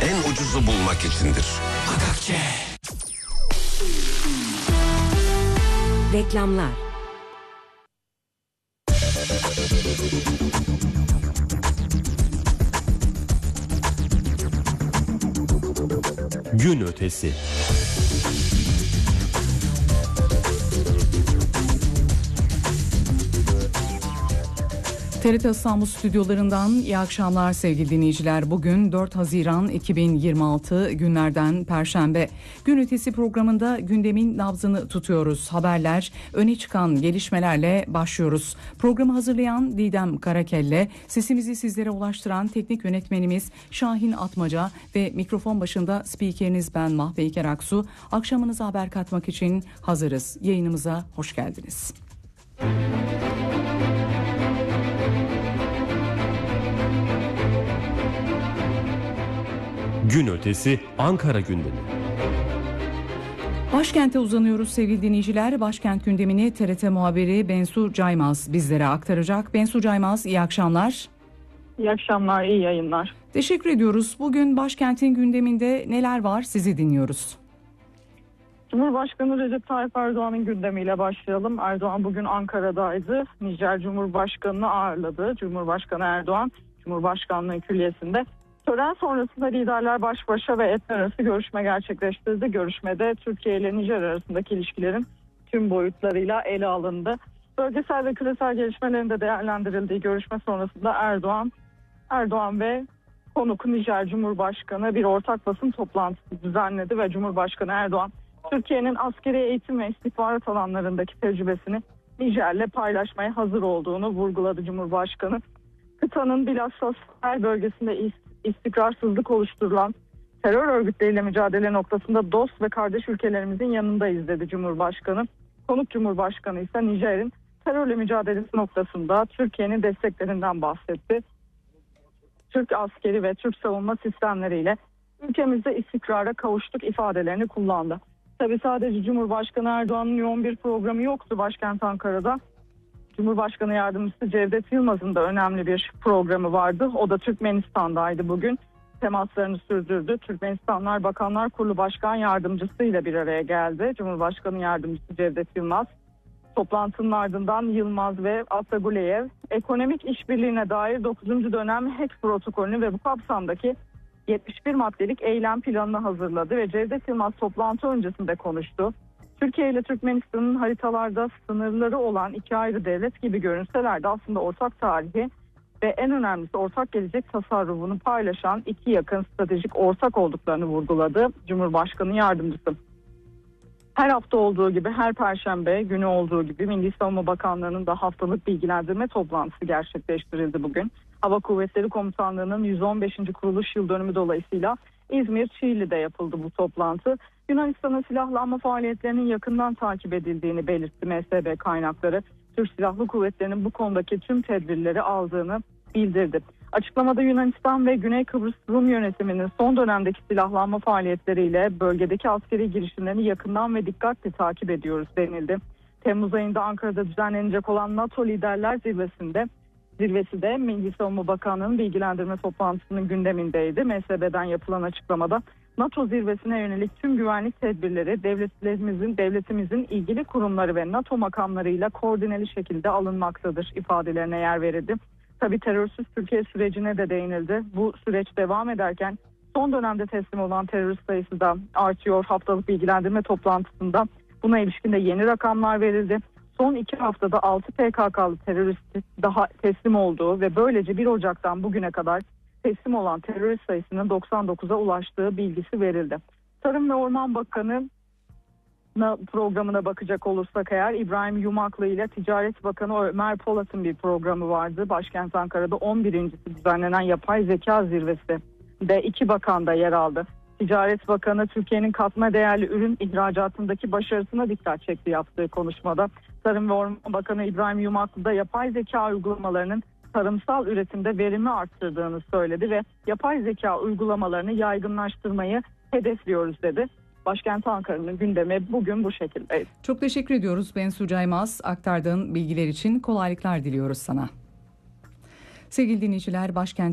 en ucuzu bulmak içindir. Akakçe. Reklamlar. Gün ötesi. TRT İstanbul stüdyolarından iyi akşamlar sevgili dinleyiciler. Bugün 4 Haziran 2026 günlerden Perşembe. Gün ötesi programında gündemin nabzını tutuyoruz. Haberler, öne çıkan gelişmelerle başlıyoruz. Programı hazırlayan Didem Karakelle, sesimizi sizlere ulaştıran teknik yönetmenimiz Şahin Atmaca ve mikrofon başında spikeriniz ben Mahpeyker Aksu. Akşamınıza haber katmak için hazırız. Yayınımıza hoş geldiniz. Gün ötesi Ankara gündemi. Başkente uzanıyoruz sevgili dinleyiciler. Başkent gündemini TRT muhabiri Bensu Caymaz bizlere aktaracak. Bensu Caymaz, iyi akşamlar. İyi akşamlar, iyi yayınlar. Teşekkür ediyoruz. Bugün başkentin gündeminde neler var, sizi dinliyoruz. Cumhurbaşkanı Recep Tayyip Erdoğan'ın gündemiyle başlayalım. Erdoğan bugün Ankara'daydı. Nijer Cumhurbaşkanı'nı ağırladı. Cumhurbaşkanı Erdoğan, Cumhurbaşkanlığı Külliyesi'nde. Tören sonrasında liderler baş başa ve etler arası görüşme gerçekleştirdi. Görüşmede Türkiye ile Nijer arasındaki ilişkilerin tüm boyutlarıyla ele alındı. Bölgesel ve küresel gelişmelerin de değerlendirildiği görüşme sonrasında Erdoğan ve konuk Nijer Cumhurbaşkanı bir ortak basın toplantısı düzenledi ve Cumhurbaşkanı Erdoğan Türkiye'nin askeri eğitim ve istihbarat alanlarındaki tecrübesini Nijer'le paylaşmaya hazır olduğunu vurguladı Cumhurbaşkanı. Kıtanın bilhassa Sahel bölgesinde istikrarsızlık oluşturulan terör örgütleriyle mücadele noktasında dost ve kardeş ülkelerimizin yanındayız dedi Cumhurbaşkanı. Konuk Cumhurbaşkanı ise Nijer'in terörle mücadelesi noktasında Türkiye'nin desteklerinden bahsetti. Türk askeri ve Türk savunma sistemleriyle ülkemizde istikrara kavuştuk ifadelerini kullandı. Tabii sadece Cumhurbaşkanı Erdoğan'ın yoğun bir programı yoktu başkent Ankara'da. Cumhurbaşkanı Yardımcısı Cevdet Yılmaz'ın da önemli bir programı vardı. O da Türkmenistan'daydı bugün. Temaslarını sürdürdü. Türkmenistanlar Bakanlar Kurulu Başkan Yardımcısı ile bir araya geldi. Cumhurbaşkanı Yardımcısı Cevdet Yılmaz. Toplantının ardından Yılmaz ve Ataguleyev ekonomik işbirliğine dair 9. dönem HEK protokolünü ve bu kapsamdaki 71 maddelik eylem planını hazırladı ve Cevdet Yılmaz toplantı öncesinde konuştu. Türkiye ile Türkmenistan'ın haritalarda sınırları olan iki ayrı devlet gibi görünseler de aslında ortak tarihi ve en önemlisi ortak gelecek tasarrufunu paylaşan iki yakın stratejik ortak olduklarını vurguladı Cumhurbaşkanı Yardımcısı. Her hafta olduğu gibi, her Perşembe günü olduğu gibi Milli Savunma Bakanlığı'nın da haftalık bilgilendirme toplantısı gerçekleştirildi bugün. Hava Kuvvetleri Komutanlığı'nın 115. kuruluş yıl dönümü dolayısıyla İzmir Çiğli'de yapıldı bu toplantı. Yunanistan'ın silahlanma faaliyetlerinin yakından takip edildiğini belirtti MSB kaynakları. Türk Silahlı Kuvvetleri'nin bu konudaki tüm tedbirleri aldığını bildirdi. Açıklamada Yunanistan ve Güney Kıbrıs Rum yönetiminin son dönemdeki silahlanma faaliyetleriyle bölgedeki askeri girişimlerini yakından ve dikkatli takip ediyoruz denildi. Temmuz ayında Ankara'da düzenlenecek olan NATO Liderler Zirvesi de Milli Savunma Bakanlığı'nın bilgilendirme toplantısının gündemindeydi. MSB'den yapılan açıklamada NATO zirvesine yönelik tüm güvenlik tedbirleri devletimizin ilgili kurumları ve NATO makamlarıyla koordineli şekilde alınmaktadır ifadelerine yer verildi. Tabii terörsüz Türkiye sürecine de değinildi. Bu süreç devam ederken son dönemde teslim olan terörist sayısı da artıyor. Haftalık bilgilendirme toplantısında buna ilişkin de yeni rakamlar verildi. Son 2 haftada 6 PKK'lı terörist daha teslim olduğu ve böylece 1 Ocak'tan bugüne kadar teslim olan terörist sayısının 99'a ulaştığı bilgisi verildi. Tarım ve Orman Bakanı programına bakacak olursak eğer İbrahim Yumaklı ile Ticaret Bakanı Ömer Polat'ın bir programı vardı. Başkent Ankara'da 11.'si düzenlenen Yapay Zeka Zirvesi de 2 bakan da yer aldı. Ticaret Bakanı Türkiye'nin katma değerli ürün ihracatındaki başarısına dikkat çekti yaptığı konuşmada. Tarım ve Orman Bakanı İbrahim Yumaklı da yapay zeka uygulamalarının tarımsal üretimde verimi arttırdığını söyledi ve yapay zeka uygulamalarını yaygınlaştırmayı hedefliyoruz dedi. Başkent Ankara'nın gündemi bugün bu şekildeydi. Çok teşekkür ediyoruz Bensu Caymaz. Aktardığın bilgiler için kolaylıklar diliyoruz sana. Sevgili dinleyiciler, başkent